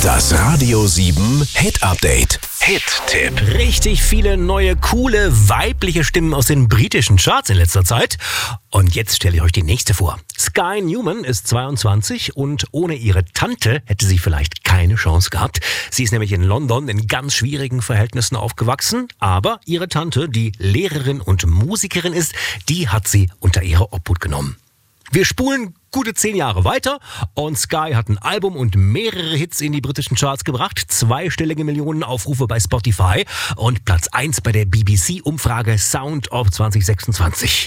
Das Radio 7 Hit Update. Hit-Tipp. Richtig viele neue, coole, weibliche Stimmen aus den britischen Charts in letzter Zeit. Und jetzt stelle ich euch die nächste vor. Sky Newman ist 22 und ohne ihre Tante hätte sie vielleicht keine Chance gehabt. Sie ist nämlich in London in ganz schwierigen Verhältnissen aufgewachsen. Aber ihre Tante, die Lehrerin und Musikerin ist, die hat sie unter ihre Obhut genommen. Wir spulen gute 10 Jahre weiter und Sky hat ein Album und mehrere Hits in die britischen Charts gebracht, 2-stellige Millionen Aufrufe bei Spotify und Platz 1 bei der BBC-Umfrage Sound of 2026.